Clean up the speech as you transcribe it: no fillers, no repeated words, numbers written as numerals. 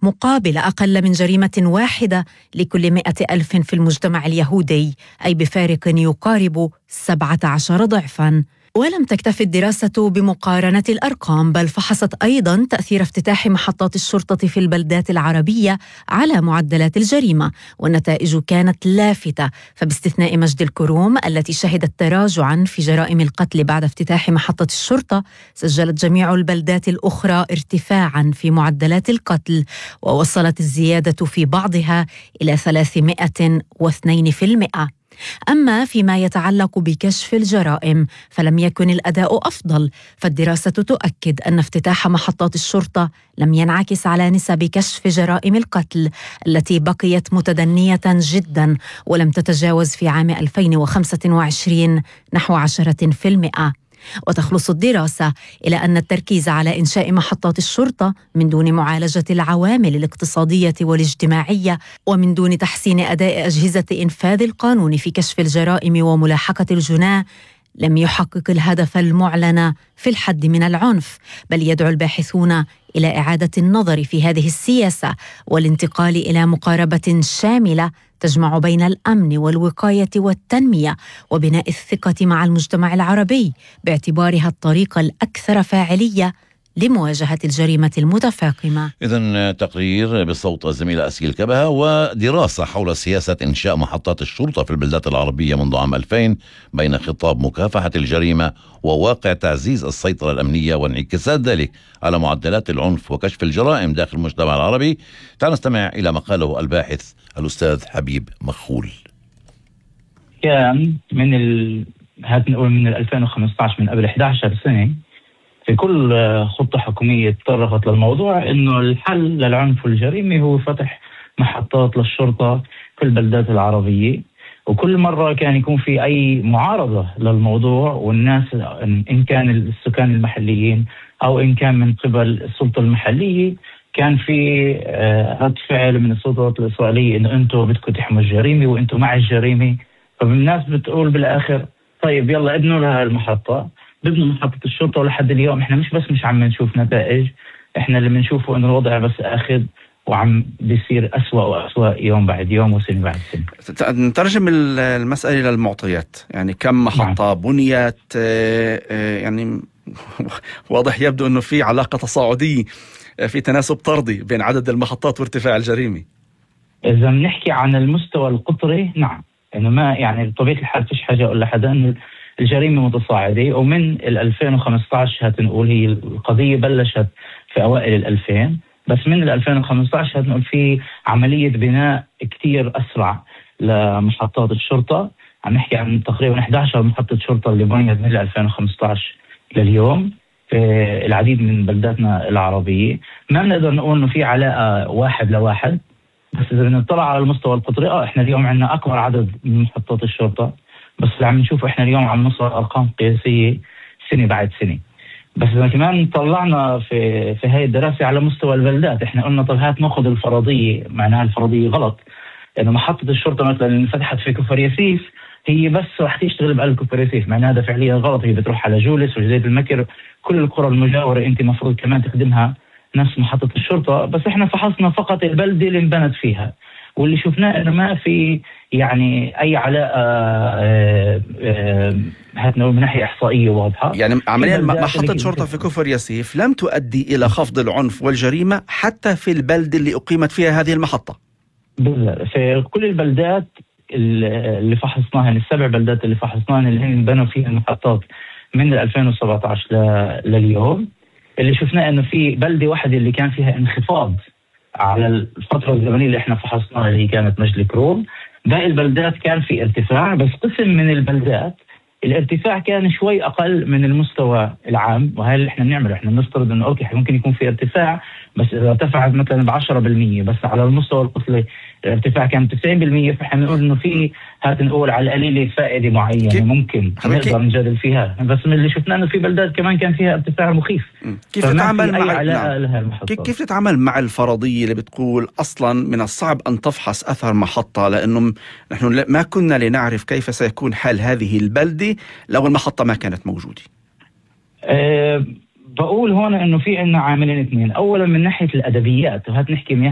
مقابل أقل من جريمة واحدة لكل 100,000 في المجتمع اليهودي، أي بفارق يقارب 17 ضعفاً. ولم تكتفي الدراسة بمقارنة الأرقام، بل فحصت أيضاً تأثير افتتاح محطات الشرطة في البلدات العربية على معدلات الجريمة، والنتائج كانت لافتة. فباستثناء مجد الكروم التي شهدت تراجعاً في جرائم القتل بعد افتتاح محطة الشرطة، سجلت جميع البلدات الأخرى ارتفاعاً في معدلات القتل، ووصلت الزيادة في بعضها إلى 302%. أما فيما يتعلق بكشف الجرائم فلم يكن الأداء أفضل، فالدراسة تؤكد أن افتتاح محطات الشرطة لم ينعكس على نسب كشف جرائم القتل التي بقيت متدنية جدا، ولم تتجاوز في عام 2025 نحو 10%. وتخلص الدراسة إلى أن التركيز على إنشاء محطات الشرطة من دون معالجة العوامل الاقتصادية والاجتماعية ومن دون تحسين أداء أجهزة إنفاذ القانون في كشف الجرائم وملاحقة الجناة لم يحقق الهدف المعلن في الحد من العنف، بل يدعو الباحثون إلى إعادة النظر في هذه السياسة والانتقال إلى مقاربة شاملة تجمع بين الأمن والوقاية والتنمية وبناء الثقة مع المجتمع العربي باعتبارها الطريقة الأكثر فاعلية لمواجهة الجريمة المتفاقمة. إذن تقرير بصوت الزميلة أسيل كبهة ودراسة حول سياسة إنشاء محطات الشرطة في البلدات العربية منذ عام 2000 بين خطاب مكافحة الجريمة وواقع تعزيز السيطرة الأمنية وانعكاسات ذلك على معدلات العنف وكشف الجرائم داخل المجتمع العربي. تعال نستمع إلى ما قاله الباحث الأستاذ حبيب مخول. كان من 2015 من قبل 11 سنة في كل خطة حكومية تطرقت للموضوع إنه الحل للعنف والجريمة هو فتح محطات للشرطة في البلدات العربية، وكل مرة كان يكون في أي معارضة للموضوع، والناس إن كان السكان المحليين أو إن كان من قبل السلطة المحلية كان في رد فعل من السلطات الإسرائيلية إنه أنتم بدكم تحموا الجريمة وأنتم مع الجريمة. فالناس بتقول بالآخر طيب يلا ابنوا لها المحطة، ببنوا محطة الشرطة، ولحد اليوم احنا مش عم نشوف نتائج، احنا اللي بنشوفه انه الوضع بس اخذ وعم بيصير أسوأ وأسوأ يوم بعد يوم وسنة بعد سنة. نترجم المسألة للمعطيات، يعني كم محطة بنيت، يعني واضح يبدو انه في علاقة تصاعدية، في تناسب طردي بين عدد المحطات وارتفاع الجريمة. إذا بنحكي عن المستوى القطري نعم، انه ما يعني بطبيعة الحال فيش حاجة اقول لحدا انه الجريمة متصاعدة، ومن 2015 هتنقول هي القضية بلشت في أوائل 2000، بس من 2015 هتنقول في عملية بناء كتير أسرع لمحطات الشرطة. عم نحكي عن تقريبا 11 محطة شرطة اللي بنيت من 2015 لليوم في العديد من بلداتنا العربية. ما بنقدر نقول إنه في علاقة واحد لواحد، بس إذا بنطلع على المستوى القطري إحنا اليوم عندنا أكبر عدد من محطات الشرطة، بس اللي عم نشوفه احنا اليوم عم نوصل ارقام قياسيه سنه بعد سنه. بس اذا كمان طلعنا في هاي الدراسه على مستوى البلدات، احنا قلنا طب هات ناخذ الفرضيه، معناها الفرضيه غلط، لانه محطه الشرطه مثلا اللي فتحت في كفر ياسيف هي بس رح تشتغل بقلب كفر ياسيف، معناها هذا فعليا غلط، هي بتروح على جولس وجزيره المكر، كل القرى المجاوره انت مفروض كمان تخدمها نفس محطه الشرطه. بس احنا فحصنا فقط البلده اللي انبنت فيها، واللي شفناه انه ما في يعني اي علاقه من ناحيه احصائيه واضحه. يعني عمليا محطه شرطه في كفر ياسيف لم تؤدي الى خفض العنف والجريمه حتى في البلد اللي اقيمت فيها هذه المحطه. في كل البلدات اللي فحصناها، يعني ال7 بلدات اللي فحصناها اللي هن بنوا فيها المحطات من 2017 لليوم، اللي شفناه انه في بلده واحده اللي كان فيها انخفاض على الفترة الزمنية اللي احنا فحصناها اللي هي كانت مجد الكروم. باقي البلدات كان في ارتفاع، بس قسم من البلدات الارتفاع كان شوي أقل من المستوى العام، وهذا اللي احنا بنعمله، احنا بنفترض انه اوكي ممكن يكون في ارتفاع، بس اذا ارتفعت مثلا ب10%، بس على المستوى القطري الارتفاع كان 90%، فاحنا بنقول انه في نقول على القليل فائدة معينة ممكن نقدر نجادل فيها. بس من اللي شفناه انه في بلدات كمان كان فيها ارتفاع مخيف. كيف تتعامل كيف تتعامل مع الفرضية اللي بتقول اصلا من الصعب ان تفحص اثر محطة، لانه نحن ما كنا لنعرف كيف سيكون حال هذه البلدة لو المحطة ما كانت موجودة؟ بقول هون انه في عندنا عاملين اثنين. اولا من ناحية الادبيات، وهات نحكي